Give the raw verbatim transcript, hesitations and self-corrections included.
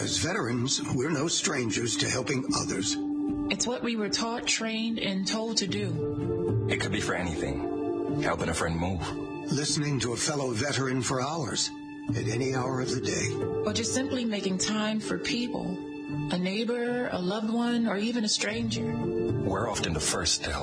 As veterans, we're no strangers to helping others. It's what we were taught, trained, and told to do. It could be for anything. Helping a friend move. Listening to a fellow veteran for hours, at any hour of the day. Or just simply making time for people. A neighbor, a loved one, or even a stranger. We're often the first to help